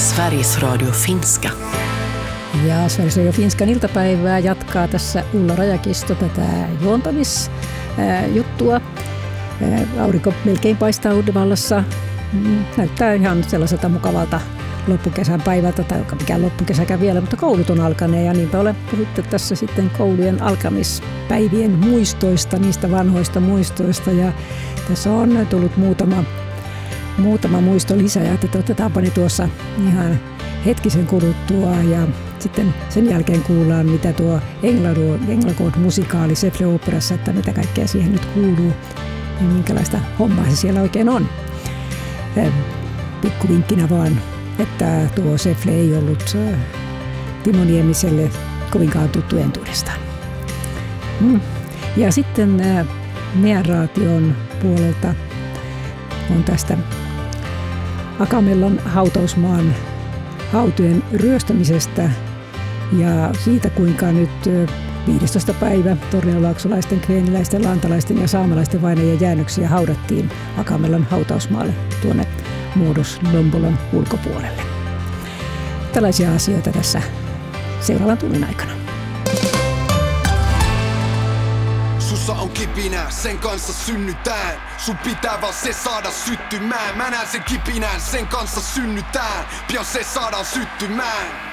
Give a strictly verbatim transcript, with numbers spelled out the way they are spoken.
Sveriges Radio Finska. Ja Sveriges Radio Finskan iltapäivää jatkaa tässä Ulla Rajakisto tätä juontamisjuttua. Aurinko melkein paistaa Uddevallassa. Näyttää ihan sellaiselta mukavalta loppukesän päivältä, tai joka mikään loppukesäkään vielä, mutta koulut on alkaneet ja niinpä olen puhuttu tässä sitten koulujen alkamispäivien muistoista, niistä vanhoista muistoista, ja tässä on tullut muutama, muutama muisto lisää, ja että otetaanpa ne tuossa ihan hetkisen kuluttua, ja sitten sen jälkeen kuullaan, mitä tuo Englagård-musikaali Säffle-oopperassa, että mitä kaikkea siihen nyt kuuluu ja minkälaista hommaa se siellä oikein on. Pikkuvinkkinä vaan, että tuo Säffle ei ollut Timo Niemiselle kovinkaan tuttu entuudestaan. Ja sitten meidän raation puolelta on tästä Akamellan hautausmaan hautojen ryöstämisestä ja siitä, kuinka nyt viidestoista päivä tornionlaaksolaisten, kveeniläisten, lantalaisten ja saamalaisten vainajien jäännöksiä haudattiin Akamellan hautausmaalle tuonne Muodos Lombolon ulkopuolelle. Tällaisia asioita tässä seuraavan tunnin aikana. Sussa on kipinä, sen kanssa synnytään. Sun pitää vaan se saada syttymään. Mä näen sen kipinän, sen kanssa synnytään. Pian se saadaan syttymään.